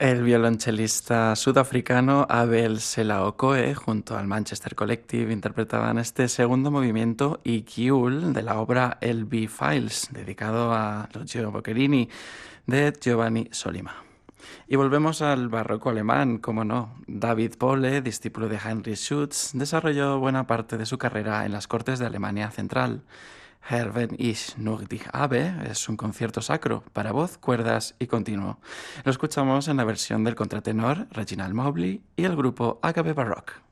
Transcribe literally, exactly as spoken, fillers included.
El violonchelista sudafricano Abel Selaocoe junto al Manchester Collective interpretaban este segundo movimiento I Q de la obra El B-Files, dedicado a Lucio Boccherini, de Giovanni Solima. Y volvemos al barroco alemán, como no. David Pole, discípulo de Heinrich Schütz, desarrolló buena parte de su carrera en las cortes de Alemania Central. Herr wenn ich nur dich habe es un concierto sacro para voz, cuerdas y continuo. Lo escuchamos en la versión del contratenor Reginald Mobley y el grupo Agape Baroque.